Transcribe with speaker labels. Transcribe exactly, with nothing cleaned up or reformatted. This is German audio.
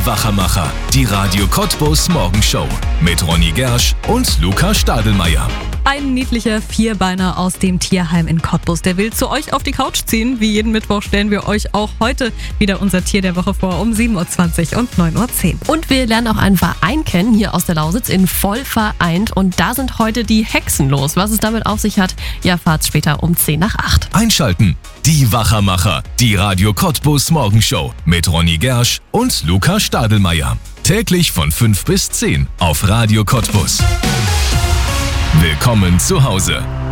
Speaker 1: Wachermacher, die Radio Cottbus Morgenshow mit Ronny Gersch und Luca Stadelmeier.
Speaker 2: Ein niedlicher Vierbeiner aus dem Tierheim in Cottbus, der will zu euch auf die Couch ziehen. Wie jeden Mittwoch stellen wir euch auch heute wieder unser Tier der Woche vor um sieben Uhr zwanzig und neun Uhr zehn.
Speaker 3: Und wir lernen auch einen Verein kennen, hier aus der Lausitz, in Voll vereint. Und da sind heute die Hexen los. Was es damit auf sich hat, ihr erfahrt's später um zehn nach acht.
Speaker 1: Einschalten, die Wachermacher, die Radio Cottbus Morgenshow mit Ronny Gersch und Luca Stadelmeier. Täglich von fünf bis zehn auf Radio Cottbus. Willkommen zu Hause.